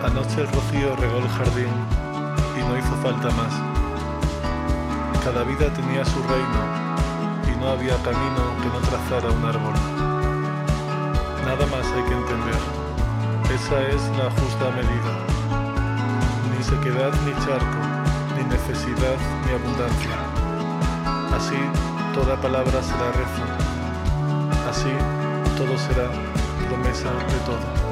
Anoche el rocío regó el jardín y no hizo falta más. Cada vida tenía su reino y no había camino que no trazara un árbol. Nada más hay que entender. Esa es la justa medida. Ni sequedad ni charco, ni necesidad ni abundancia. Así toda palabra será rezo. Así todo será promesa de todo.